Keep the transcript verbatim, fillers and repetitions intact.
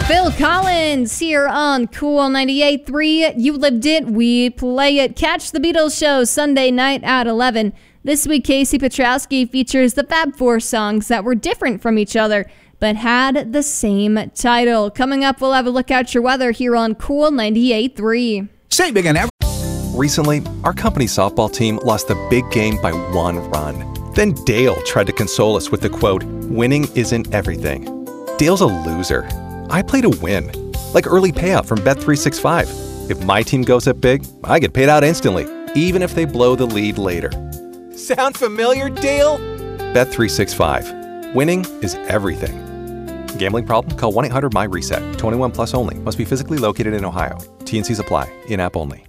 Phil Collins here on Cool ninety-eight point three. You lived it, we play it. Catch the Beatles show Sunday night at eleven. This week, Casey Petrowski features the Fab Four songs that were different from each other, but had the same title. Coming up, we'll have a look at your weather here on Cool ninety-eight point three. Say big and ever. Recently, our company softball team lost the big game by one run. Then Dale tried to console us with the quote, "Winning isn't everything." Dale's a loser. I play to win, like early payout from Bet three sixty-five. If my team goes up big, I get paid out instantly, even if they blow the lead later. Sound familiar, Dale? Bet three sixty-five. Winning is everything. Gambling problem? Call one eight hundred M Y RESET. twenty-one plus only. Must be physically located in Ohio. T and Cs apply. In-app only.